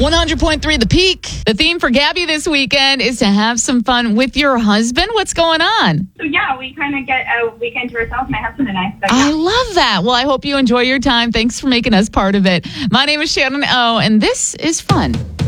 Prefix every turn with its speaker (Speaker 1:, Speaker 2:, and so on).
Speaker 1: 100.3 The Peak. The theme for Gabby this weekend is to have some fun with your husband. What's going on?
Speaker 2: So yeah, we kind of get a weekend to ourselves, my husband and I. So,
Speaker 1: I love that. Well, I hope you enjoy your time. Thanks for making us part of it. My name is Shannon O, and this is fun.